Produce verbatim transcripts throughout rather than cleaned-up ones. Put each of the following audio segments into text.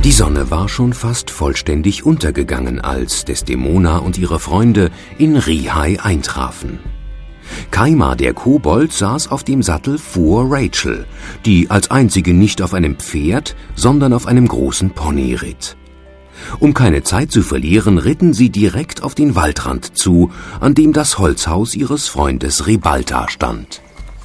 Die Sonne war schon fast vollständig untergegangen, als Desdemona und ihre Freunde in Rihai eintrafen. Kaima, der Kobold, saß auf dem Sattel vor Rachel, die als einzige nicht auf einem Pferd, sondern auf einem großen Pony ritt. Um keine Zeit zu verlieren, ritten sie direkt auf den Waldrand zu, an dem das Holzhaus ihres Freundes Ribalta stand.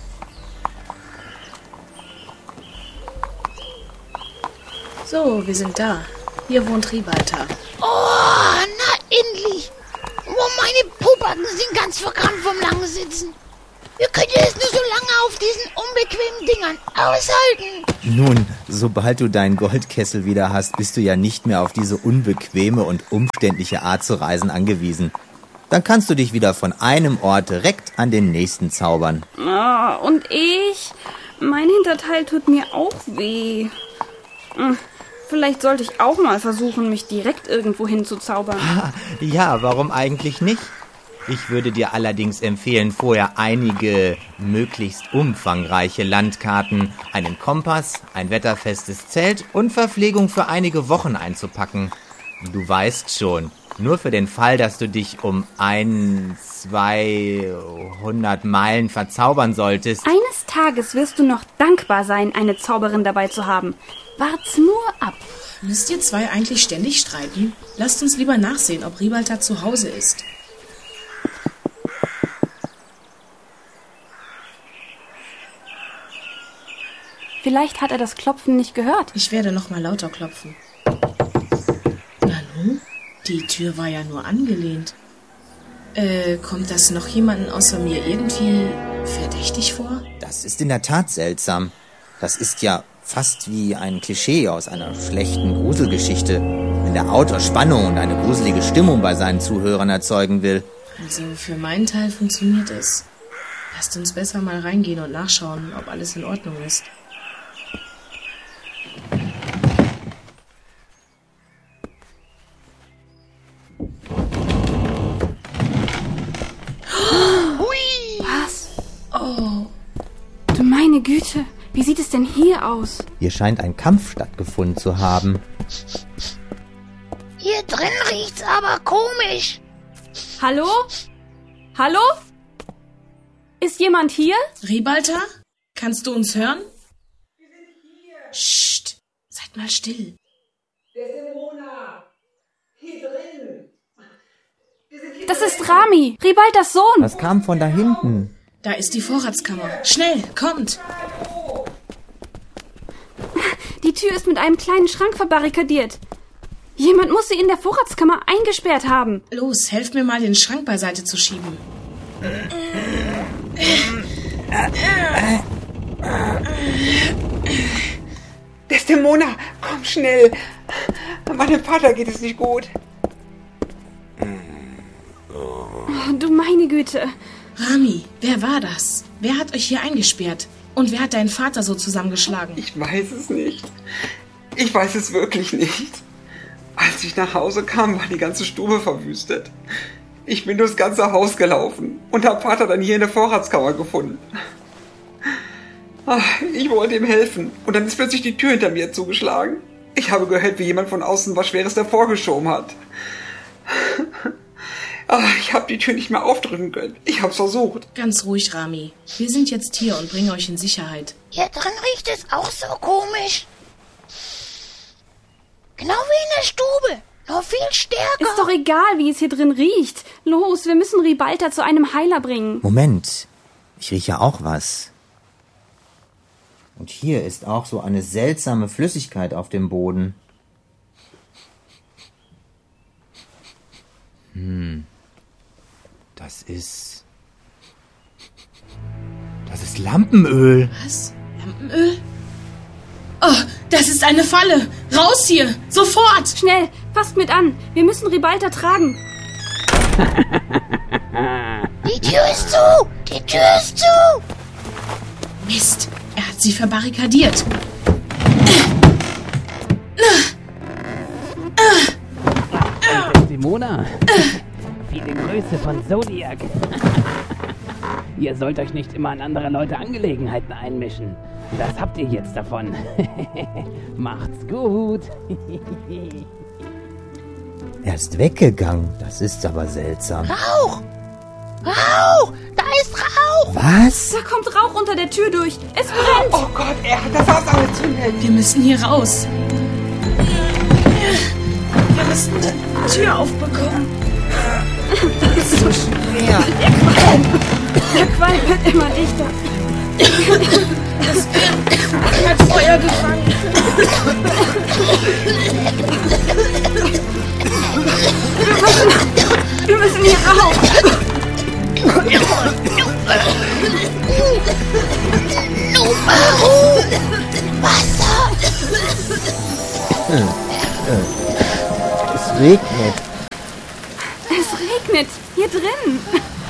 So, wir sind da. Hier wohnt Ribalta. Oh, na endlich! Oh, meine Pobacken sind ganz verkrampft vom langen Sitzen. Wir können jetzt nur so lange auf diesen unbequemen Dingern aushalten. Nun, sobald du deinen Goldkessel wieder hast, bist du ja nicht mehr auf diese unbequeme und umständliche Art zu reisen angewiesen. Dann kannst du dich wieder von einem Ort direkt an den nächsten zaubern. Oh, und ich? Mein Hinterteil tut mir auch weh. Vielleicht sollte ich auch mal versuchen, mich direkt irgendwo hinzuzaubern. Ja, warum eigentlich nicht? Ich würde dir allerdings empfehlen, vorher einige möglichst umfangreiche Landkarten, einen Kompass, ein wetterfestes Zelt und Verpflegung für einige Wochen einzupacken. Du weißt schon, nur für den Fall, dass du dich um ein, zweihundert Meilen verzaubern solltest. Eines Tages wirst du noch dankbar sein, eine Zauberin dabei zu haben. Wart's nur ab. Müsst ihr zwei eigentlich ständig streiten? Lasst uns lieber nachsehen, ob Ribalta zu Hause ist. Vielleicht hat er das Klopfen nicht gehört. Ich werde noch mal lauter klopfen. Na nun, die Tür war ja nur angelehnt. Äh, kommt das noch jemanden außer mir irgendwie verdächtig vor? Das ist in der Tat seltsam. Das ist ja fast wie ein Klischee aus einer schlechten Gruselgeschichte, wenn der Autor Spannung und eine gruselige Stimmung bei seinen Zuhörern erzeugen will. Also für meinen Teil funktioniert es. Lasst uns besser mal reingehen und nachschauen, ob alles in Ordnung ist. Was? Oh. Du meine Güte, wie sieht es denn hier aus? Hier scheint ein Kampf stattgefunden zu haben. Hier drin riecht's aber komisch. Hallo? Hallo? Ist jemand hier? Ribalta? Kannst du uns hören? Wir sind hier. Psst, seid mal still. Desdemona! Hier drin! Wir sind hier Das drin. ist Rami, Ribaltas Sohn. Was kam von da hinten? Da ist die Vorratskammer. Schnell, kommt! Die Tür ist mit einem kleinen Schrank verbarrikadiert. Jemand muss sie in der Vorratskammer eingesperrt haben. Los, helft mir mal, den Schrank beiseite zu schieben. Desdemona, komm schnell! Meinem Vater geht es nicht gut. Oh, du meine Güte. Rami, wer war das? Wer hat euch hier eingesperrt? Und wer hat deinen Vater so zusammengeschlagen? Ich weiß es nicht. Ich weiß es wirklich nicht. Als ich nach Hause kam, war die ganze Stube verwüstet. Ich bin durchs ganze Haus gelaufen und habe Vater dann hier in der Vorratskammer gefunden. Ich wollte ihm helfen und dann ist plötzlich die Tür hinter mir zugeschlagen. Ich habe gehört, wie jemand von außen was Schweres hervorgeschoben hat. Ich habe die Tür nicht mehr aufdrücken können. Ich habe es versucht. Ganz ruhig, Rami. Wir sind jetzt hier und bringen euch in Sicherheit. Hier drin riecht es auch so komisch. Genau wie in der Stube. Nur viel stärker. Ist doch egal, wie es hier drin riecht. Los, wir müssen Ribalta zu einem Heiler bringen. Moment, ich rieche auch was. Und hier ist auch so eine seltsame Flüssigkeit auf dem Boden. Hm. Das ist... Das ist Lampenöl. Was? Lampenöl? Oh, das ist eine Falle. Raus hier, sofort. Schnell, fasst mit an. Wir müssen Ribalta tragen. Die Tür ist zu. Die Tür ist zu. Mist, er hat sie verbarrikadiert. Simona, viele Grüße von Zodiac. Ihr sollt euch nicht immer in andere Leute Angelegenheiten einmischen. das habt ihr jetzt davon. Macht's gut. Er ist weggegangen. Das ist aber seltsam. Rauch! Rauch! Da ist Rauch! Was? Da kommt Rauch unter der Tür durch. Es brennt. Oh Gott, er hat das Haus angezündet. Wir müssen hier raus. Wir müssen die Tür aufbekommen. Das ist so schwer. Der Qualm. Der Qualm wird immer dichter. Er hat Feuer gefangen. Wir müssen, wir müssen hier raus. Numaru! Wasser! Es regnet. Es regnet. Hier drin.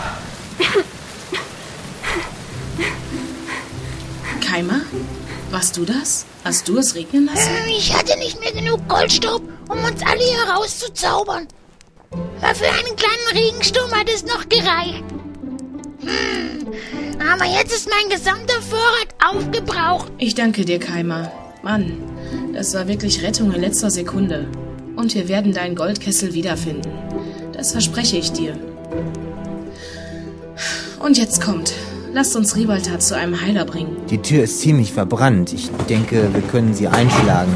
Keimer, warst du das? Hast du es regnen lassen? Ich hatte nicht mehr genug Goldstaub, um uns alle hier rauszuzaubern. Aber für einen kleinen Regensturm hat es noch gereicht. Hm, aber jetzt ist mein gesamter Vorrat aufgebraucht. Ich danke dir, Keimer. Mann, das war wirklich Rettung in letzter Sekunde. Und wir werden deinen Goldkessel wiederfinden. Das verspreche ich dir. Und jetzt kommt. Lasst uns Ribalta zu einem Heiler bringen. Die Tür ist ziemlich verbrannt. Ich denke, wir können sie einschlagen.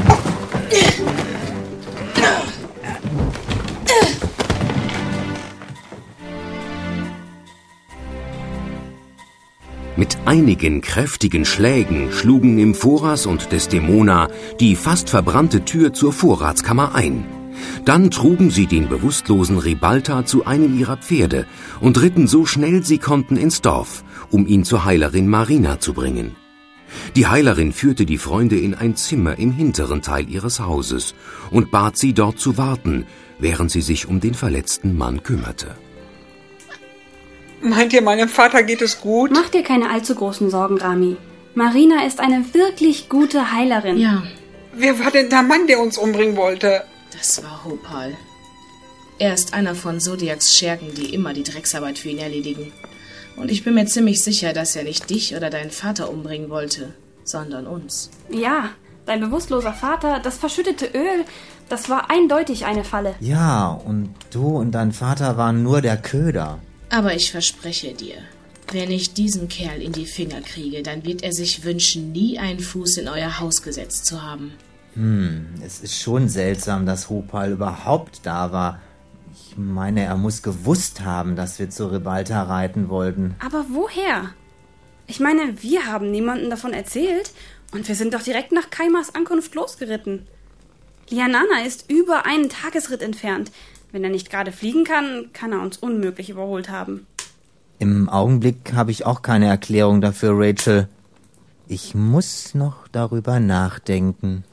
Mit einigen kräftigen Schlägen schlugen Nymphoras und Desdemona die fast verbrannte Tür zur Vorratskammer ein. Dann trugen sie den bewusstlosen Ribalta zu einem ihrer Pferde und ritten so schnell sie konnten ins Dorf, um ihn zur Heilerin Marina zu bringen. Die Heilerin führte die Freunde in ein Zimmer im hinteren Teil ihres Hauses und bat sie, dort zu warten, während sie sich um den verletzten Mann kümmerte. Meint ihr, meinem Vater geht es gut? Mach dir keine allzu großen Sorgen, Rami. Marina ist eine wirklich gute Heilerin. Ja, Wer war denn der Mann, der uns umbringen wollte? das war Hopal. Er ist einer von Zodiacs Schergen, die immer die Drecksarbeit für ihn erledigen. Und ich bin mir ziemlich sicher, dass er nicht dich oder deinen Vater umbringen wollte, sondern uns. Ja, dein bewusstloser Vater, das verschüttete Öl, das war eindeutig eine Falle. Ja, und du und dein Vater waren nur der Köder. Aber ich verspreche dir, wenn ich diesen Kerl in die Finger kriege, dann wird er sich wünschen, nie einen Fuß in euer Haus gesetzt zu haben. Hm, es ist schon seltsam, dass Hopal überhaupt da war. Ich meine, er muss gewusst haben, dass wir zu Ribalta reiten wollten. Aber woher? Ich meine, wir haben niemandem davon erzählt und wir sind doch direkt nach Keimers Ankunft losgeritten. Lianana ist über einen Tagesritt entfernt. Wenn er nicht gerade fliegen kann, kann er uns unmöglich überholt haben. Im Augenblick habe ich auch keine Erklärung dafür, Rachel. Ich muss noch darüber nachdenken.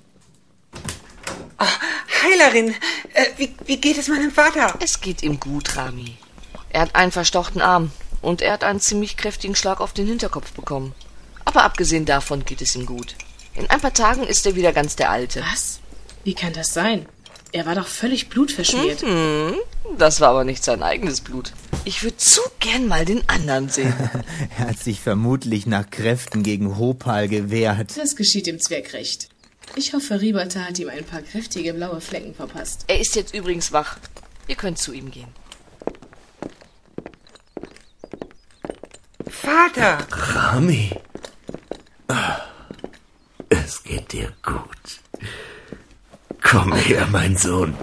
Oh, Heilerin, äh, wie, wie geht es meinem Vater? Es geht ihm gut, Rami. Er hat einen verstauchten Arm und er hat einen ziemlich kräftigen Schlag auf den Hinterkopf bekommen. Aber abgesehen davon geht es ihm gut. In ein paar Tagen ist er wieder ganz der Alte. Was? Wie kann das sein? Er war doch völlig blutverschmiert. Mhm, das war aber nicht sein eigenes Blut. Ich würde zu gern mal den anderen sehen. Er hat sich vermutlich nach Kräften gegen Hopal gewehrt. Das geschieht ihm zweckrecht. Ich hoffe, Ribalta hat ihm ein paar kräftige blaue Flecken verpasst. Er ist jetzt übrigens wach. Ihr könnt zu ihm gehen. Vater! Rami, es geht dir gut. Komm her, mein Sohn.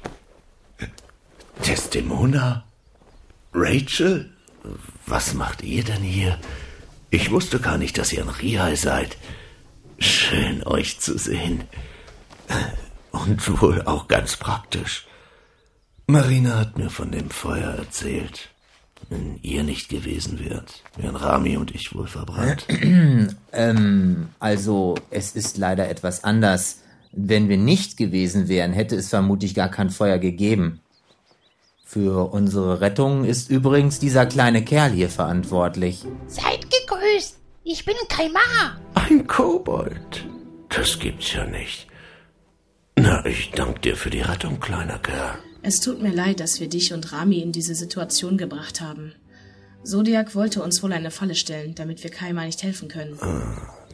Desdemona? Rachel? Was macht ihr denn hier? Ich wusste gar nicht, dass ihr in Rihai seid. Schön, euch zu sehen. Und wohl auch ganz praktisch. Marina hat mir von dem Feuer erzählt. Wenn ihr nicht gewesen wärt, wären Rami und ich wohl verbrannt. ähm, also, es ist leider etwas anders. Wenn wir nicht gewesen wären, hätte es vermutlich gar kein Feuer gegeben. Für unsere Rettung ist übrigens dieser kleine Kerl hier verantwortlich. Seid gegrüßt. Ich bin Kaimar. Ein Kobold? Das gibt's ja nicht. Na, ich danke dir für die Rettung, kleiner Kerl. Es tut mir leid, dass wir dich und Rami in diese Situation gebracht haben. Zodiac wollte uns wohl eine Falle stellen, damit wir Kaimar nicht helfen können. Ah,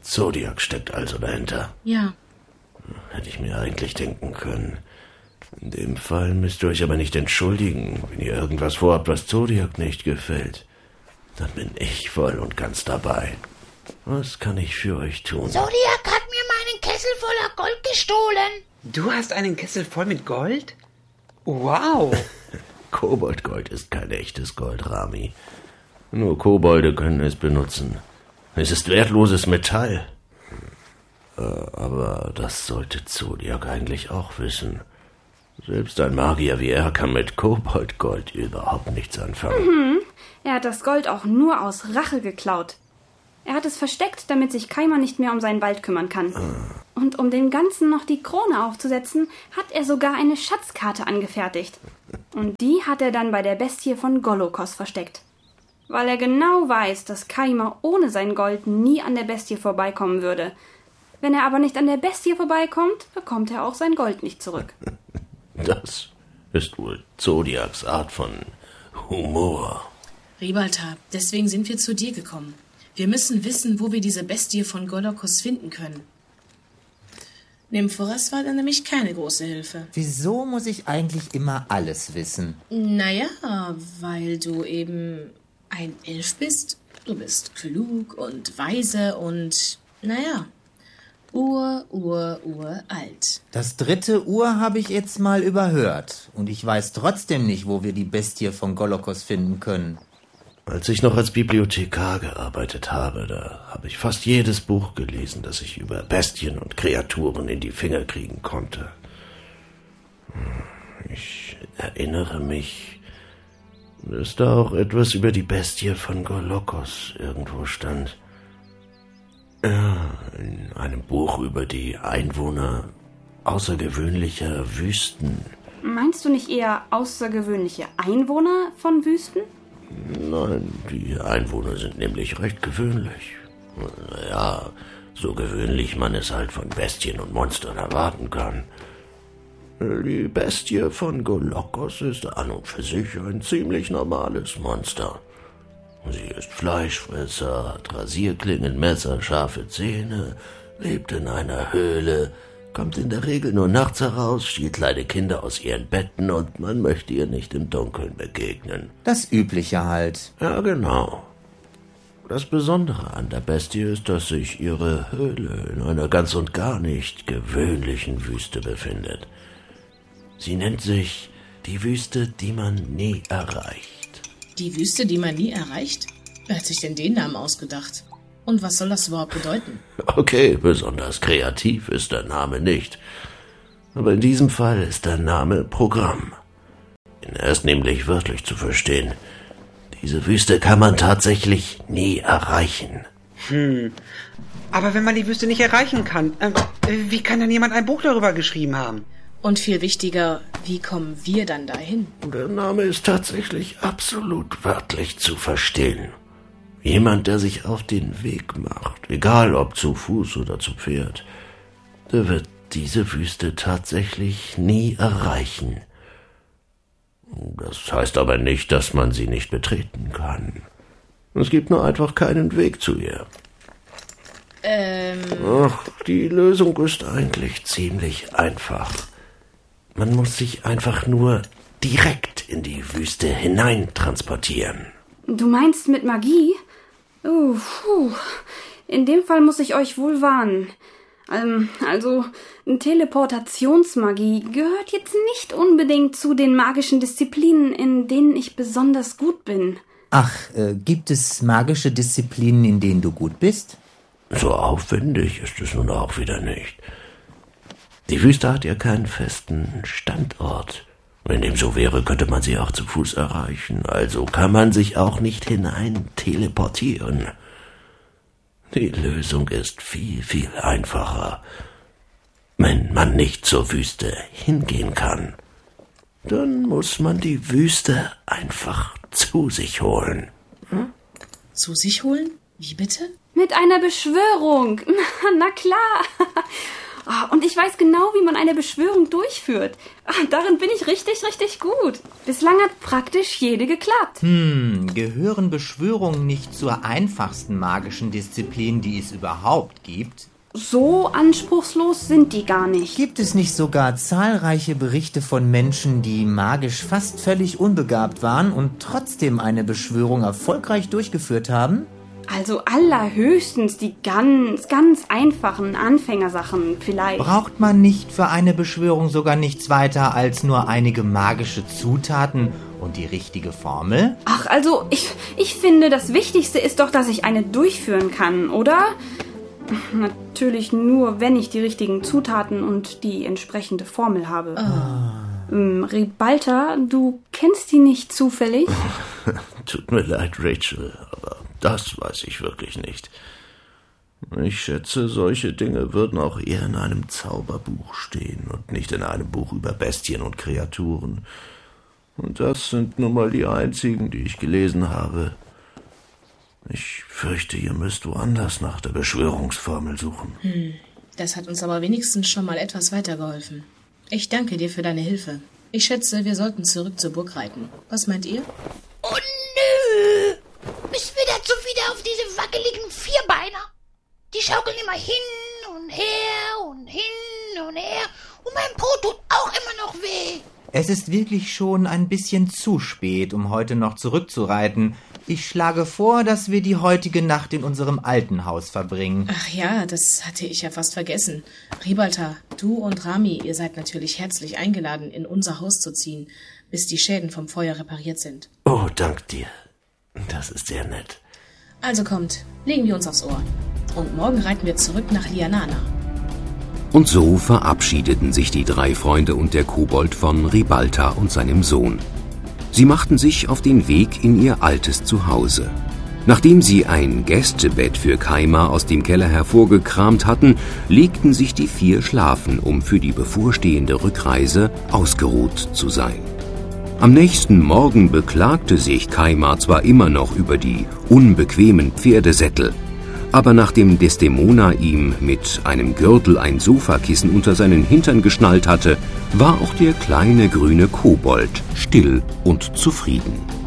Zodiac steckt also dahinter. Ja. Hätte ich mir eigentlich denken können. In dem Fall müsst ihr euch aber nicht entschuldigen, wenn ihr irgendwas vorhabt, was Zodiac nicht gefällt. Dann bin ich voll und ganz dabei. Was kann ich für euch tun? Zodiac hat mir meinen Kessel voller Gold gestohlen. Du hast einen Kessel voll mit Gold? Wow. Koboldgold ist kein echtes Gold, Rami. Nur Kobolde können es benutzen. Es ist wertloses Metall. Äh, aber das sollte Zodiac eigentlich auch wissen. Selbst ein Magier wie er kann mit Koboldgold überhaupt nichts anfangen. Mhm. Er hat das Gold auch nur aus Rache geklaut. Er hat es versteckt, damit sich Kaimar nicht mehr um seinen Wald kümmern kann. Ah. Und um dem Ganzen noch die Krone aufzusetzen, hat er sogar eine Schatzkarte angefertigt. Und die hat er dann bei der Bestie von Golokos versteckt. Weil er genau weiß, dass Kaimar ohne sein Gold nie an der Bestie vorbeikommen würde. Wenn er aber nicht an der Bestie vorbeikommt, bekommt er auch sein Gold nicht zurück. Das ist wohl Zodiacs Art von Humor. Ribalta, deswegen sind wir zu dir gekommen. Wir müssen wissen, wo wir diese Bestie von Golokos finden können. Nymphoras war dann nämlich keine große Hilfe. Wieso muss ich eigentlich immer alles wissen? Naja, weil du eben ein Elf bist. Du bist klug und weise und, naja, ur, ur, uralt. Das dritte Ur habe ich jetzt mal überhört. Und ich weiß trotzdem nicht, wo wir die Bestie von Golokos finden können. Als ich noch als Bibliothekar gearbeitet habe, da habe ich fast jedes Buch gelesen, das ich über Bestien und Kreaturen in die Finger kriegen konnte. Ich erinnere mich, dass da auch etwas über die Bestie von Golokos irgendwo stand. Ja, in einem Buch über die Einwohner außergewöhnlicher Wüsten. Meinst du nicht eher außergewöhnliche Einwohner von Wüsten? Nein, die Einwohner sind nämlich recht gewöhnlich. Naja, so gewöhnlich man es halt von Bestien und Monstern erwarten kann. Die Bestie von Golokos ist an und für sich ein ziemlich normales Monster. Sie ist Fleischfresser, hat Rasierklingen, Messer, scharfe Zähne, lebt in einer Höhle, kommt in der Regel nur nachts heraus, stiehlt kleine Kinder aus ihren Betten und man möchte ihr nicht im Dunkeln begegnen. Das Übliche halt. Ja, genau. Das Besondere an der Bestie ist, dass sich ihre Höhle in einer ganz und gar nicht gewöhnlichen Wüste befindet. Sie nennt sich die Wüste, die man nie erreicht. Die Wüste, die man nie erreicht? Wer hat sich denn den Namen ausgedacht? Und was soll das überhaupt bedeuten? Okay, besonders kreativ ist der Name nicht. Aber in diesem Fall ist der Name Programm. Er ist nämlich wörtlich zu verstehen. Diese Wüste kann man tatsächlich nie erreichen. Hm. Aber wenn man die Wüste nicht erreichen kann, äh, wie kann dann jemand ein Buch darüber geschrieben haben? Und viel wichtiger, wie kommen wir dann dahin? Der Name ist tatsächlich absolut wörtlich zu verstehen. Jemand, der sich auf den Weg macht, egal ob zu Fuß oder zu Pferd, der wird diese Wüste tatsächlich nie erreichen. Das heißt aber nicht, dass man sie nicht betreten kann. Es gibt nur einfach keinen Weg zu ihr. Ähm... Ach, die Lösung ist eigentlich ziemlich einfach. Man muss sich einfach nur direkt in die Wüste hinein transportieren. Du meinst mit Magie? Uh, puh. In dem Fall muss ich euch wohl warnen. Ähm, also, Teleportationsmagie gehört jetzt nicht unbedingt zu den magischen Disziplinen, in denen ich besonders gut bin. Ach, äh, gibt es magische Disziplinen, in denen du gut bist? So aufwendig ist es nun auch wieder nicht. Die Wüste hat ja keinen festen Standort. Wenn dem so wäre, könnte man sie auch zu Fuß erreichen. Also kann man sich auch nicht hinein teleportieren. Die Lösung ist viel, viel einfacher. Wenn man nicht zur Wüste hingehen kann, dann muss man die Wüste einfach zu sich holen. Hm? Zu sich holen? Wie bitte? Mit einer Beschwörung. Na, na klar. Ah, und ich weiß genau, wie man eine Beschwörung durchführt. Ah, darin bin ich richtig, richtig gut. Bislang hat praktisch jede geklappt. Hm, gehören Beschwörungen nicht zur einfachsten magischen Disziplin, die es überhaupt gibt? So anspruchslos sind die gar nicht. Gibt es nicht sogar zahlreiche Berichte von Menschen, die magisch fast völlig unbegabt waren und trotzdem eine Beschwörung erfolgreich durchgeführt haben? Also allerhöchstens die ganz, ganz einfachen Anfängersachen vielleicht. Braucht man nicht für eine Beschwörung sogar nichts weiter als nur einige magische Zutaten und die richtige Formel? Ach, also ich, ich finde, das Wichtigste ist doch, dass ich eine durchführen kann, oder? Natürlich nur, wenn ich die richtigen Zutaten und die entsprechende Formel habe. Oh. Ähm, Ribalta, du kennst die nicht zufällig? Tut mir leid, Rachel, aber das weiß ich wirklich nicht. Ich schätze, solche Dinge würden auch eher in einem Zauberbuch stehen und nicht in einem Buch über Bestien und Kreaturen. Und das sind nun mal die einzigen, die ich gelesen habe. Ich fürchte, ihr müsst woanders nach der Beschwörungsformel suchen. Hm, das hat uns aber wenigstens schon mal etwas weitergeholfen. Ich danke dir für deine Hilfe. Ich schätze, wir sollten zurück zur Burg reiten. Was meint ihr? Oh nö! Müssen wir dazu wieder auf diese wackeligen Vierbeiner? Die schaukeln immer hin und her und hin und her und mein Po tut auch immer noch weh. Es ist wirklich schon ein bisschen zu spät, um heute noch zurückzureiten. Ich schlage vor, dass wir die heutige Nacht in unserem alten Haus verbringen. Ach ja, das hatte ich ja fast vergessen. Ribalta, du und Rami, ihr seid natürlich herzlich eingeladen, in unser Haus zu ziehen, bis die Schäden vom Feuer repariert sind. Oh, dank dir. Das ist sehr nett. Also kommt, legen wir uns aufs Ohr. Und morgen reiten wir zurück nach Lianana. Und so verabschiedeten sich die drei Freunde und der Kobold von Ribalta und seinem Sohn. Sie machten sich auf den Weg in ihr altes Zuhause. Nachdem sie ein Gästebett für Kaimar aus dem Keller hervorgekramt hatten, legten sich die vier schlafen, um für die bevorstehende Rückreise ausgeruht zu sein. Am nächsten Morgen beklagte sich Kaimar zwar immer noch über die unbequemen Pferdesättel, aber nachdem Desdemona ihm mit einem Gürtel ein Sofakissen unter seinen Hintern geschnallt hatte, war auch der kleine grüne Kobold still und zufrieden.